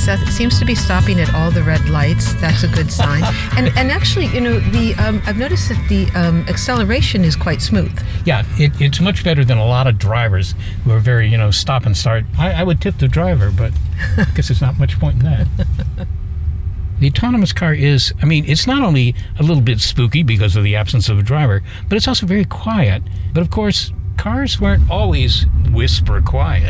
Seth. It seems to be stopping at all the red lights. That's a good sign. And actually, I've noticed that the acceleration is quite smooth. Yeah, it's much better than a lot of drivers who are very, stop and start. I would tip the driver, but I guess there's not much point in that. The autonomous car is, it's not only a little bit spooky because of the absence of a driver, but it's also very quiet. But of course, cars weren't always whisper quiet.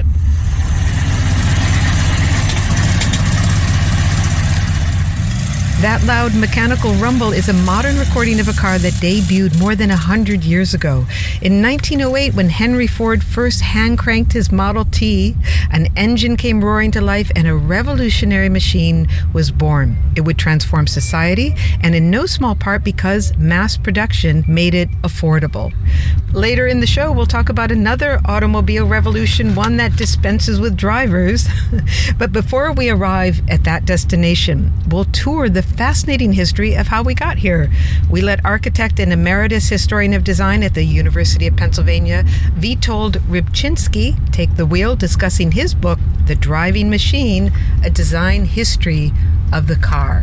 That loud mechanical rumble is a modern recording of a car that debuted more than 100 years ago. In 1908, when Henry Ford first hand-cranked his Model T, an engine came roaring to life and a revolutionary machine was born. It would transform society, and in no small part because mass production made it affordable. Later in the show, we'll talk about another automobile revolution, one that dispenses with drivers. But before we arrive at that destination, we'll tour the fascinating history of how we got here. We let architect and emeritus historian of design at the University of Pennsylvania, Witold Rybczynski, take the wheel, discussing his book, The Driving Machine, A Design History of the Car.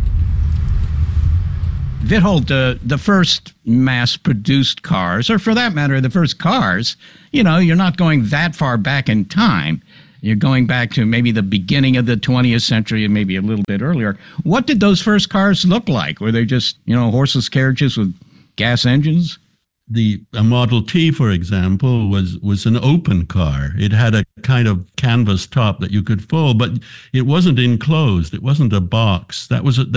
Witold, the first mass-produced cars, or for that matter, the first cars, you're not going that far back in time. You're going back to maybe the beginning of the 20th century and maybe a little bit earlier. What did those first cars look like? Were they just, horseless carriages with gas engines? A Model T, for example, was an open car. It had a kind of canvas top that you could fold, but it wasn't enclosed. It wasn't a box.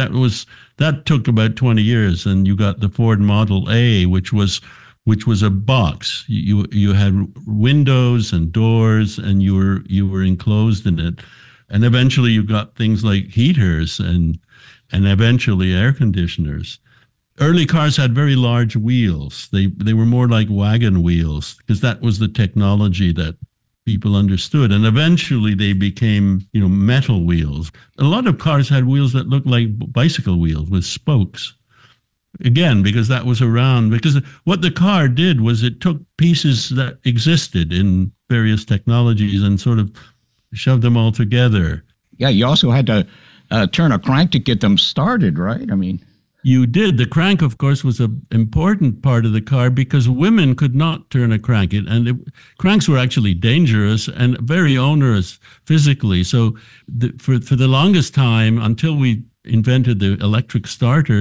That took about 20 years, and you got the Ford Model A, which was a box. You had windows and doors, and you were enclosed in it. And eventually you got things like heaters and eventually air conditioners. Early cars had very large wheels. They were more like wagon wheels because that was the technology that people understood. And eventually they became, metal wheels. A lot of cars had wheels that looked like bicycle wheels with spokes. Again, because that was around, because what the car did was it took pieces that existed in various technologies and sort of shoved them all together. Yeah, you also had to turn a crank to get them started, right? You did. The crank, of course, was an important part of the car because women could not turn a crank. Cranks were actually dangerous and very onerous physically. So for the longest time, until we invented the electric starter,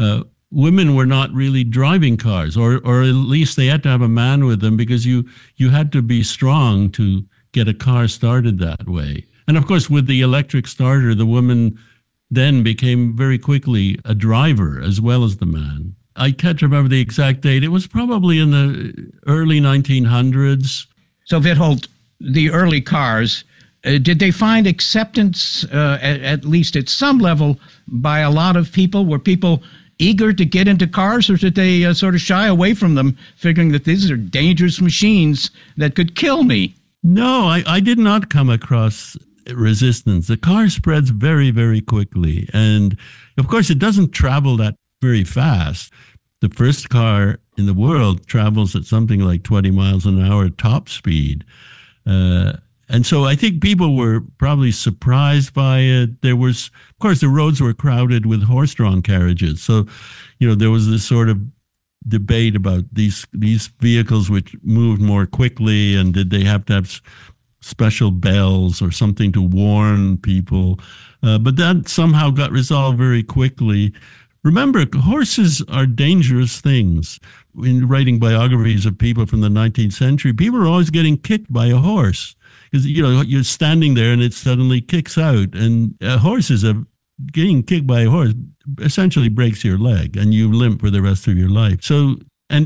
women were not really driving cars, or at least they had to have a man with them because you had to be strong to get a car started that way. And of course, with the electric starter, the woman then became very quickly a driver as well as the man. I can't remember the exact date. It was probably in the early 1900s. So Witold, the early cars, did they find acceptance, at least at some level, by a lot of people? Were people eager to get into cars, or did they sort of shy away from them, figuring that these are dangerous machines that could kill me? No, I did not come across resistance. The car spreads very, very quickly. And of course, it doesn't travel that very fast. The first car in the world travels at something like 20 miles an hour top speed. And so I think people were probably surprised by it. There was, of course, the roads were crowded with horse-drawn carriages. So, there was this sort of debate about these vehicles which moved more quickly, and did they have to have special bells or something to warn people. But that somehow got resolved very quickly. Remember, horses are dangerous things. In writing biographies of people from the 19th century, people are always getting kicked by a horse. Because, you're standing there and it suddenly kicks out. And getting kicked by a horse essentially breaks your leg and you limp for the rest of your life. So,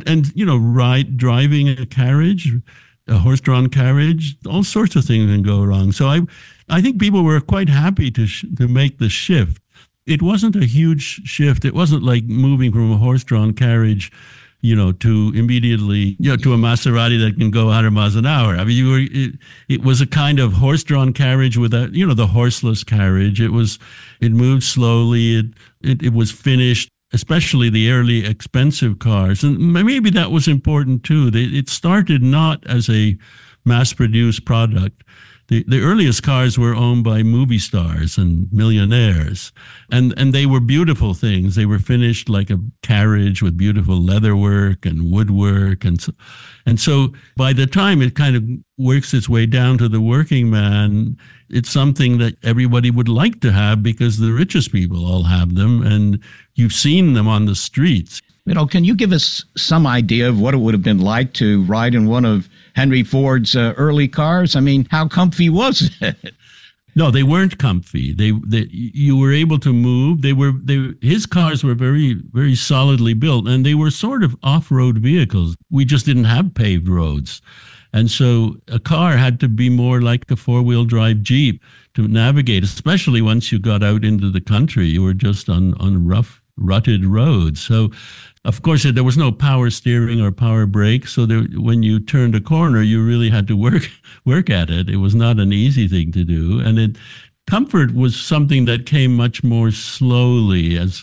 driving a carriage, a horse-drawn carriage, all sorts of things can go wrong. So I think people were quite happy to make the shift. It wasn't a huge shift. It wasn't like moving from a horse-drawn carriage, to immediately, to a Maserati that can go 100 miles an hour. It was a kind of horse-drawn carriage without, the horseless carriage. It moved slowly. It was finished, especially the early expensive cars. And maybe that was important too. It started not as a mass-produced product. The earliest cars were owned by movie stars and millionaires, and they were beautiful things. They were finished like a carriage with beautiful leatherwork and woodwork, and so by the time it kind of works its way down to the working man, it's something that everybody would like to have because the richest people all have them, and you've seen them on the streets. Can you give us some idea of what it would have been like to ride in one of Henry Ford's early cars? I mean, how comfy was it? No, they weren't comfy. You were able to move. His cars were very, very solidly built, and they were sort of off-road vehicles. We just didn't have paved roads. And so a car had to be more like a four-wheel drive Jeep to navigate, especially once you got out into the country. You were just on rough, rutted roads. So, of course, there was no power steering or power brakes. So when you turned a corner, you really had to work at it. It was not an easy thing to do. And comfort was something that came much more slowly as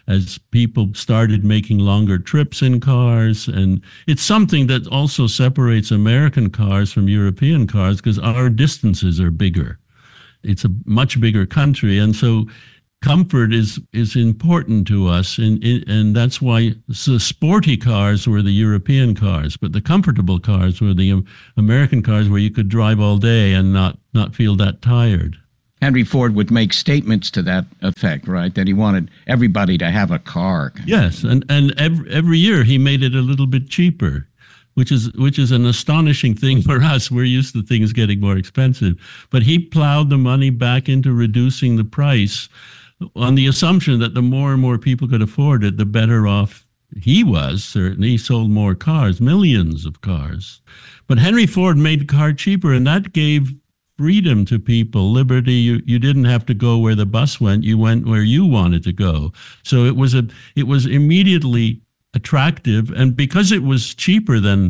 people started making longer trips in cars. And it's something that also separates American cars from European cars because our distances are bigger. It's a much bigger country. And so comfort is important to us, and that's why the sporty cars were the European cars, but the comfortable cars were the American cars where you could drive all day and not feel that tired. Henry Ford would make statements to that effect, right? That he wanted everybody to have a car. Yes, and every year he made it a little bit cheaper, which is an astonishing thing for us. We're used to things getting more expensive, but he plowed the money back into reducing the price on the assumption that the more and more people could afford it, the better off he was. Certainly, he sold more cars, millions of cars. But Henry Ford made the car cheaper, and that gave freedom to people, liberty. You didn't have to go where the bus went. You went where you wanted to go. So it was immediately attractive, and because it was cheaper than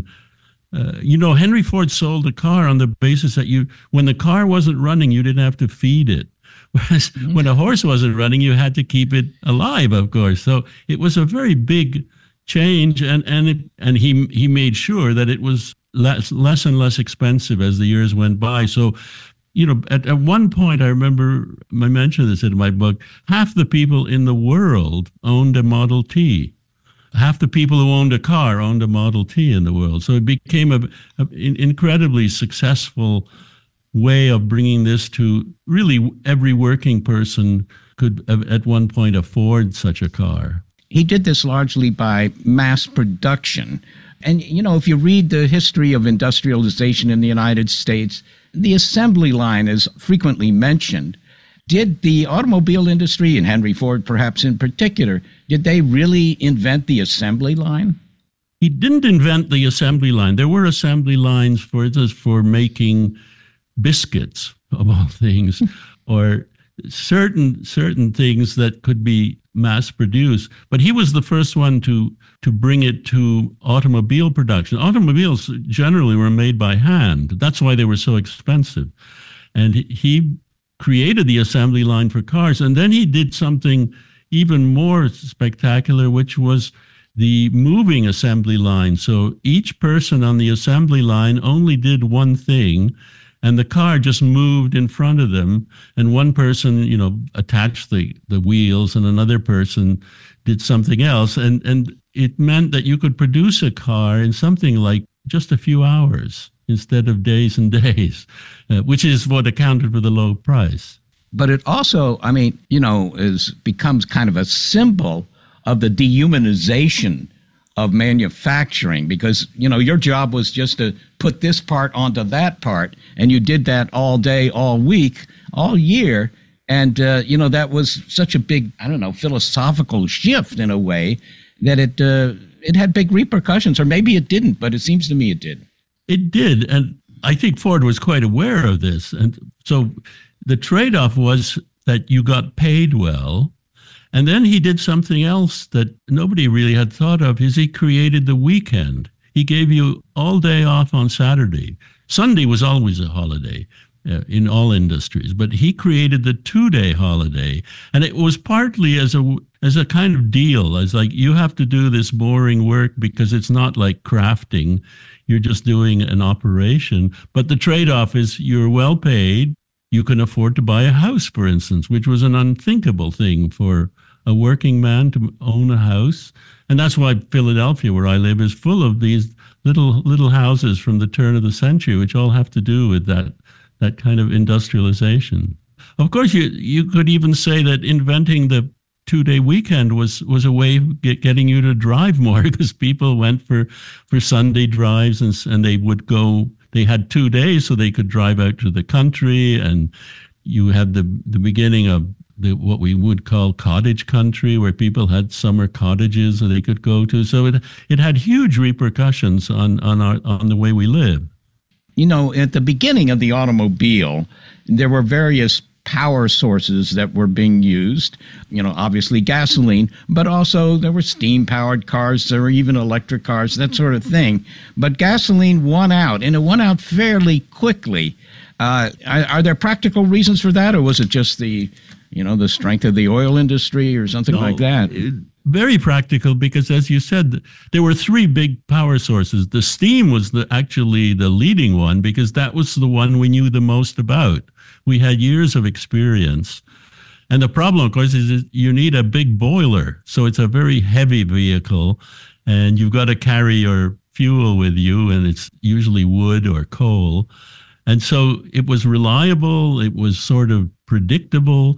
Henry Ford sold a car on the basis that when the car wasn't running, you didn't have to feed it. Whereas when a horse wasn't running, you had to keep it alive, of course. So it was a very big change, and he made sure that it was less and less expensive as the years went by. So, at one point, I remember I mentioned this in my book, half the people in the world owned a Model T. Half the people who owned a car owned a Model T in the world. So it became an incredibly successful way of bringing this to really every working person could at one point afford such a car. He did this largely by mass production. And, if you read the history of industrialization in the United States, the assembly line is frequently mentioned. Did the automobile industry, and Henry Ford perhaps in particular, did they really invent the assembly line? He didn't invent the assembly line. There were assembly lines for making biscuits, of all things, or certain things that could be mass produced. But he was the first one to bring it to automobile production. Automobiles generally were made by hand. That's why they were so expensive. And he created the assembly line for cars. And then he did something even more spectacular, which was the moving assembly line. So each person on the assembly line only did one thing, and the car just moved in front of them. And one person, attached the wheels, and another person did something else. And it meant that you could produce a car in something like just a few hours instead of days and days, which is what accounted for the low price. But it also, becomes kind of a symbol of the dehumanization of manufacturing, because, your job was just to put this part onto that part, and you did that all day, all week, all year. And, that was such a big, philosophical shift in a way that it had big repercussions, or maybe it didn't, but it seems to me it did. It did. And I think Ford was quite aware of this. And so the trade-off was that you got paid well. And then he did something else that nobody really had thought of, is he created the weekend. He gave you all day off on Saturday. Sunday was always a holiday, in all industries. But he created the 2-day holiday, and it was partly as a kind of deal, as like, you have to do this boring work because it's not like crafting. You're just doing an operation. But the trade-off is you're well paid. You can afford to buy a house, for instance, which was an unthinkable thing for a working man to own a house. And that's why Philadelphia, where I live, is full of these little houses from the turn of the century, which all have to do with that kind of industrialization. Of course, you could even say that inventing the 2-day weekend was a way of getting you to drive more, because people went for Sunday drives, and they would go. They had 2 days, so they could drive out to the country, and you had the beginning of what we would call cottage country, where people had summer cottages that they could go to. So it had huge repercussions on the way we live. You know, at the beginning of the automobile, there were various power sources that were being used, you know, obviously gasoline, but also there were steam-powered cars, there were even electric cars, that sort of thing. But gasoline won out, and it won out fairly quickly. Are there practical reasons for that, or was it just the strength of the oil industry or something like that? Very practical, because as you said, there were 3 big power sources. The steam was actually the leading one, because that was the one we knew the most about. We had years of experience. And the problem, of course, is you need a big boiler. So it's a very heavy vehicle, and you've got to carry your fuel with you, and it's usually wood or coal. And so it was reliable, it was sort of predictable,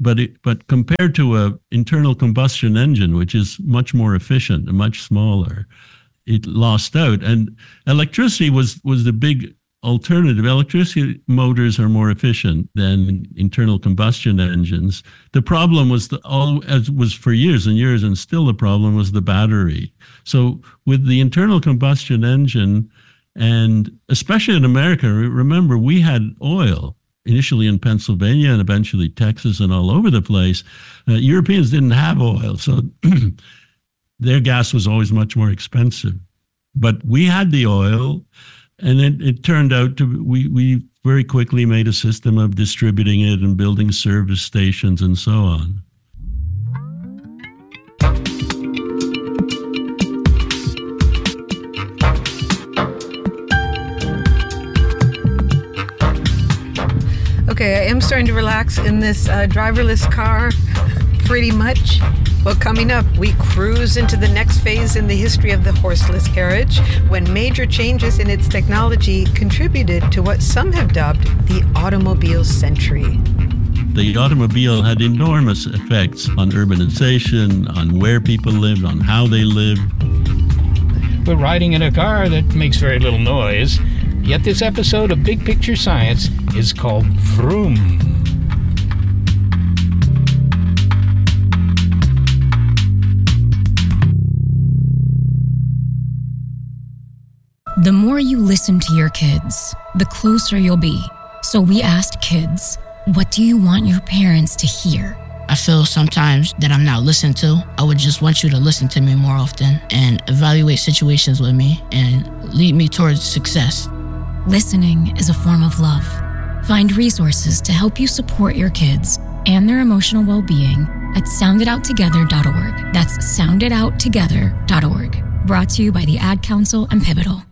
but compared to an internal combustion engine, which is much more efficient and much smaller, it lost out. And electricity was the big alternative. Electricity motors are more efficient than internal combustion engines. The problem was, as was for years and years, and still the problem was the battery. So with the internal combustion engine, and especially in America, remember, we had oil initially in Pennsylvania and eventually Texas and all over the place. Europeans didn't have oil, so their gas was always much more expensive. But we had the oil, and it turned out we very quickly made a system of distributing it and building service stations and so on. Okay, I am starting to relax in this driverless car, pretty much. Well, coming up, we cruise into the next phase in the history of the horseless carriage, when major changes in its technology contributed to what some have dubbed the automobile century. The automobile had enormous effects on urbanization, on where people lived, on how they lived. We're riding in a car that makes very little noise, yet this episode of Big Picture Science is called Vroom. The more you listen to your kids, the closer you'll be. So we asked kids, what do you want your parents to hear? I feel sometimes that I'm not listened to. I would just want you to listen to me more often and evaluate situations with me and lead me towards success. Listening is a form of love. Find resources to help you support your kids and their emotional well-being at sounditouttogether.org. That's sounditouttogether.org. Brought to you by the Ad Council and Pivotal.